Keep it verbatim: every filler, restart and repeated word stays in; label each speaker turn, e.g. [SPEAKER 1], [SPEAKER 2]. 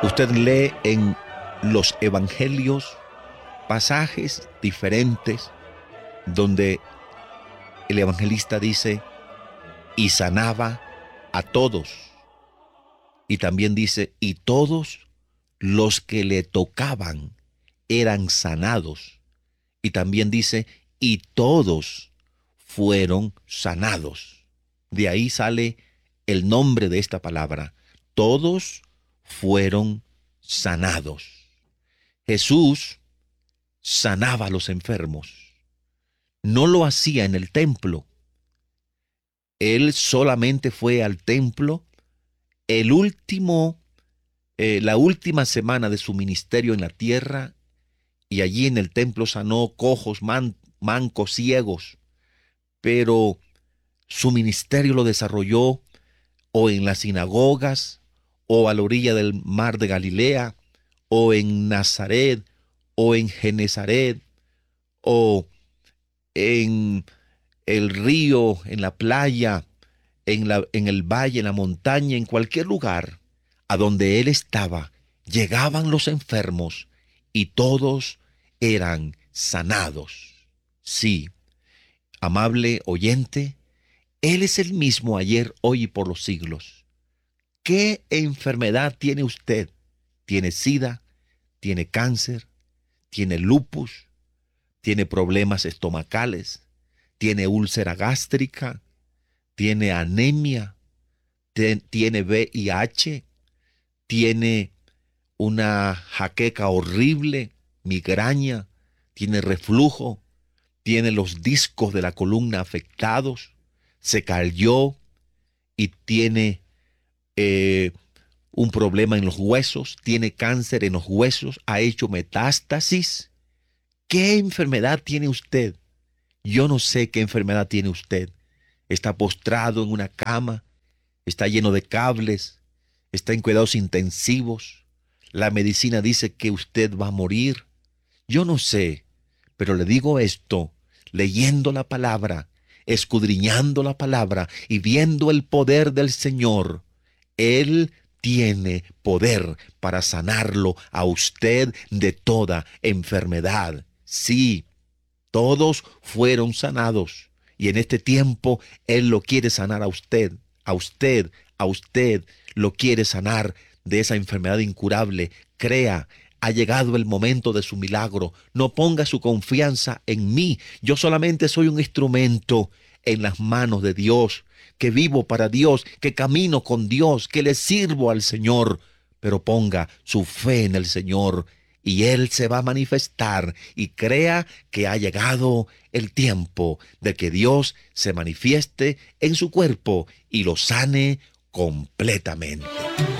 [SPEAKER 1] Usted lee en los evangelios pasajes diferentes donde el evangelista dice, y sanaba a todos. Y también dice, y todos los que le tocaban eran sanados. Y también dice, y todos fueron sanados. De ahí sale el nombre de esta palabra. Todos fueron sanados. Jesús sanaba a los enfermos. No lo hacía en el templo. Él solamente fue al templo el último, eh, la última semana de su ministerio en la tierra, y allí en el templo sanó cojos, man, mancos, ciegos. Pero su ministerio lo desarrolló o en las sinagogas, o a la orilla del mar de Galilea, o en Nazaret, o en Genezaret, o en el río, en la playa, en, la, en el valle, en la montaña, en cualquier lugar a donde él estaba, llegaban los enfermos y todos eran sanados. Sí, amable oyente, él es el mismo ayer, hoy y por los siglos. ¿Qué enfermedad tiene usted? ¿Tiene sida? ¿Tiene cáncer? ¿Tiene lupus? ¿Tiene problemas estomacales? ¿Tiene úlcera gástrica? ¿Tiene anemia? ¿Tiene V I H? ¿Tiene una jaqueca horrible? ¿Migraña? ¿Tiene reflujo? ¿Tiene los discos de la columna afectados? ¿Se cayó y tiene eh, un problema en los huesos? ¿Tiene cáncer en los huesos? ¿Ha hecho metástasis? ¿Qué enfermedad tiene usted? Yo no sé qué enfermedad tiene usted. Está postrado en una cama, está lleno de cables, está en cuidados intensivos. La medicina dice que usted va a morir. Yo no sé, pero le digo esto, leyendo la palabra, escudriñando la palabra y viendo el poder del Señor. Él tiene poder para sanarlo a usted de toda enfermedad. Sí, todos fueron sanados. Y en este tiempo Él lo quiere sanar a usted, a usted, a usted, lo quiere sanar de esa enfermedad incurable. Crea, ha llegado el momento de su milagro. No ponga su confianza en mí. Yo solamente soy un instrumento en las manos de Dios, que vivo para Dios, que camino con Dios, que le sirvo al Señor. Pero ponga su fe en el Señor y Él se va a manifestar, y crea que ha llegado el tiempo de que Dios se manifieste en su cuerpo y lo sane completamente.